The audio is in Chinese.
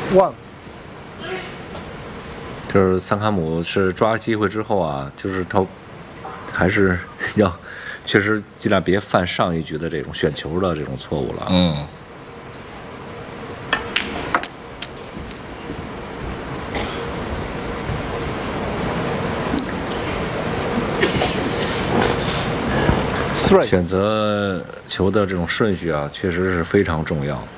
One。 就是桑卡姆是抓机会之后啊，就是他还是要确实尽量别犯上一局的这种选球的这种错误了。 嗯。 选择球的这种顺序啊，确实是非常重要。